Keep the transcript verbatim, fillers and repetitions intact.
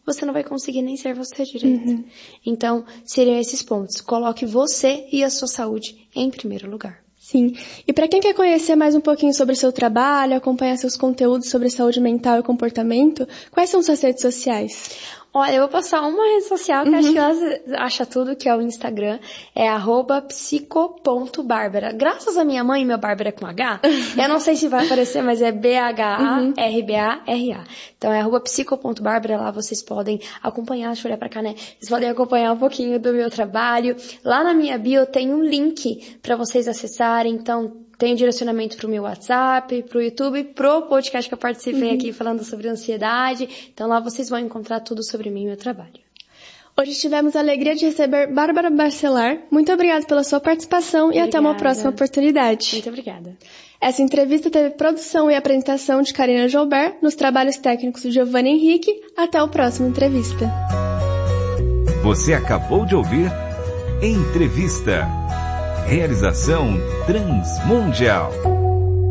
você não vai conseguir nem ser você direito. Uhum. Então, seriam esses pontos. Coloque você e a sua saúde em primeiro lugar. Sim. E para quem quer conhecer mais um pouquinho sobre o seu trabalho, acompanhar seus conteúdos sobre saúde mental e comportamento, quais são suas redes sociais? Olha, eu vou passar uma rede social que Uhum. acho que ela acha tudo, que é o Instagram, é arroba psico ponto bárbara. Graças à minha mãe, meu Bárbara é com H, eu não sei se vai aparecer, mas é B H A R B A R A. Então é arroba psico ponto bárbara, lá vocês podem acompanhar, deixa eu olhar pra cá, né? Vocês podem acompanhar um pouquinho do meu trabalho. Lá na minha bio tem um link pra vocês acessarem, então tem direcionamento pro meu WhatsApp, pro YouTube, pro podcast que eu participei uhum. aqui falando sobre ansiedade. Então lá vocês vão encontrar tudo sobre mim e meu trabalho. Hoje tivemos a alegria de receber Bárbara Bacelar. Muito obrigada pela sua participação obrigada. E até uma próxima oportunidade. Muito obrigada. Essa entrevista teve produção e apresentação de Karina Joubert, nos trabalhos técnicos de Giovanni Henrique. Até o próximo entrevista. Você acabou de ouvir Entrevista. Realização Transmundial.